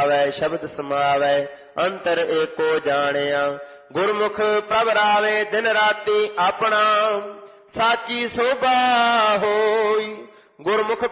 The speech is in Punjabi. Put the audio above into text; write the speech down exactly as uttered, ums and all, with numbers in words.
ਗਾਵੈ ਸ਼ਬਦ ਸਮਾਵੈ ਅੰਤਰ ਏਕੋ ਜਾਣਿਆ। ਗੁਰਮੁਖ ਪ੍ਰਭ ਰਾਵੇ ਦਿਨ ਰਾਤੀ ਆਪਣਾ ਸਾਚੀ ਸੋਭਾ ਹੋਈ। ਗੁਰਮੁਖ